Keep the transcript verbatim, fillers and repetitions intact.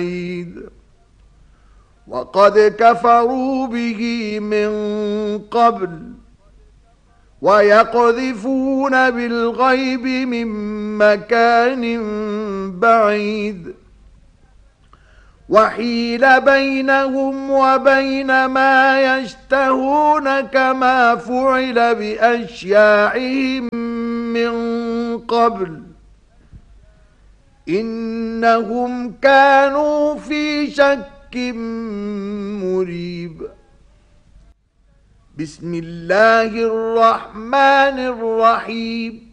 وقد كفروا به من قبل ويقذفون بالغيب من مكان بعيد وحيل بينهم وبين ما يشتهون كما فعل بأشياعهم من قبل إنهم كانوا في شك مريب. بسم الله الرحمن الرحيم.